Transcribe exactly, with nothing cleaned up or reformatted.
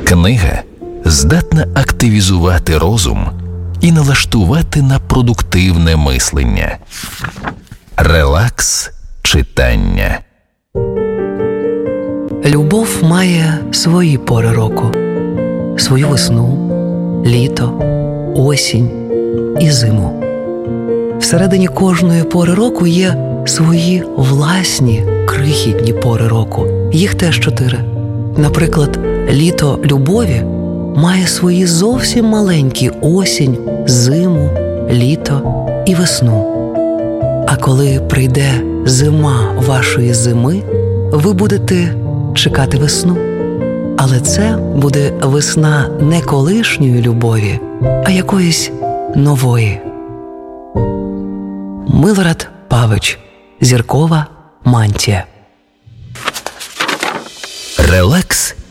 Книга здатна активізувати розум і налаштувати на продуктивне мислення. Релакс читання. Любов має свої пори року. Свою весну, літо, осінь і зиму. Всередині кожної пори року є свої власні крихітні пори року. Їх теж чотири. Наприклад, літо любові має свої зовсім маленькі осінь, зиму, літо і весну. А коли прийде зима вашої зими, ви будете чекати весну. Але це буде весна не колишньої любові, а якоїсь нової. Милорад Павич. Зіркова мантія. Релакс